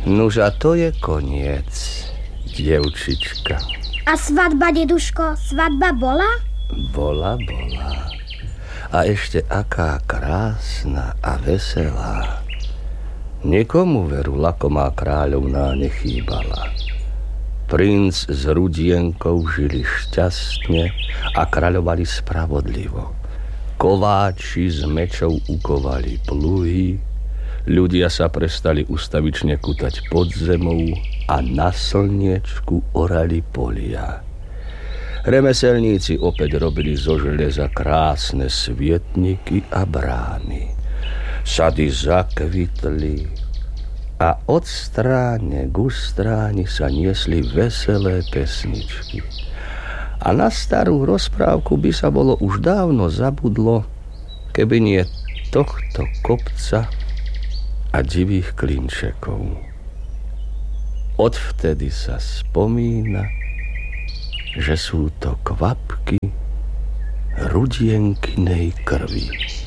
Nuž a to je koniec, dievčička. A svadba, deduško, svadba bola? Bola. A ešte aká krásna a veselá. Nikomu veru lakomá kráľovná nechýbala. Princ s Rudienkou žili šťastne a kráľovali spravodlivo. Kováči z mečov ukovali pluhy, ľudia sa prestali ustavične kútať pod zemou a na slniečku orali polia. Remeselníci opäť robili zo železa krásne svietniky a brány. Sady zakvitli a od stráne ku stráni sa niesli veselé pesničky. A na starú rozprávku by sa bolo už dávno zabudlo, keby nie tohto kopca a divých klinčekov. Odvtedy sa spomína, že sú to kvapky Rudienkinej krvi.